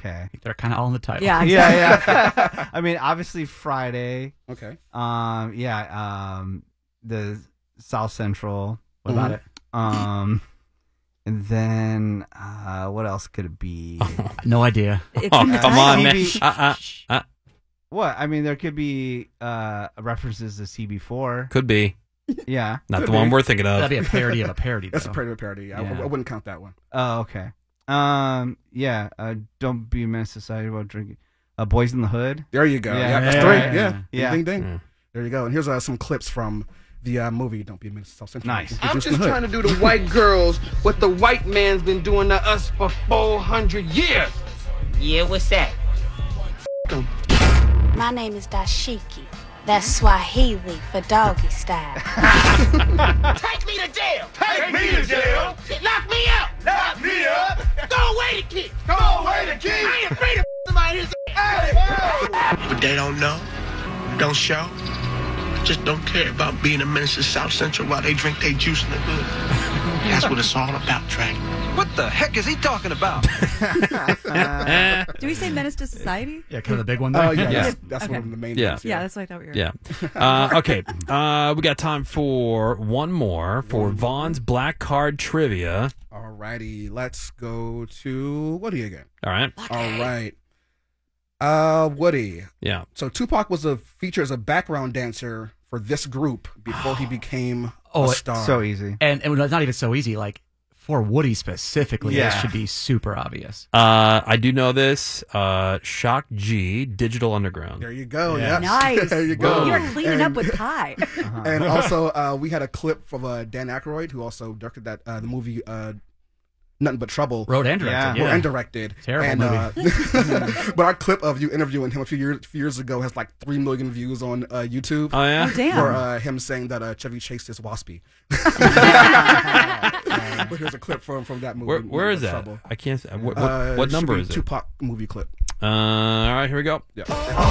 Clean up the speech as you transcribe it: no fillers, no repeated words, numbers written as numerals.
Okay. They're kind of all in the title. Yeah, exactly. Yeah. I mean, obviously Friday. Okay. The South Central. What about it? And then what else could it be? No idea. It's Oh, in the come title. on, man. CB What? I mean, there could be references to CB4. Could be. Yeah. Not the one we're thinking of. That'd be a parody of a parody. That's though. a parody of a parody. I wouldn't count that one. Oh, okay. Don't be a menace to society while drinking. Boys in the Hood. There you go. Yeah. Yeah, that's Yeah, three. yeah, Yeah. yeah. Ding, ding, ding. There you go. And here's some clips from the movie Don't Be a Menace to South Central. Nice. I'm just trying to do to white girls what the white man's been doing to us for 400 years. Yeah, what's that? My name is Dashiki. That's Swahili for doggy style. Take me to jail! Take me to jail. Lock me up! Lock me up. Go away the kid! Go away the kid. I ain't afraid of somebody who's But they don't know, don't show, just don't care about being a menace to South Central while they drink their juice in the hood. That's what it's all about, Trey. What the heck is he talking about? Do we say Menace to Society? Yeah, kind of the big one there. Oh, yeah. Yeah. That's Okay. one of the main Yeah. ones. Yeah, that's what I thought we were. Yeah. Okay. We got time for one more for Vaughn's Black Card Trivia. Alrighty. Let's go to Woody again. All right. All right. Woody. Yeah. So Tupac was featured as a background dancer for this group before he became a star. So easy. And it's not even so easy. Like, for Woody specifically, Yeah. this should be super obvious. I do know this. Shock G, Digital Underground. There you go. Yeah. Yeah. Nice. There you go. You're cleaning up with Ty. And also, we had a clip from Dan Aykroyd, who also directed the movie Nothing But Trouble. Wrote and directed. Yeah. Yeah. And directed. Terrible movie. But our clip of you interviewing him a few years ago has like 3 million views on YouTube. Oh, yeah? Oh, damn. For him saying that Chevy Chase is waspy. But here's a clip from that movie. Where is that? Trouble. I can't. What number Should is be it? Tupac movie clip. All right, here we go. Yeah.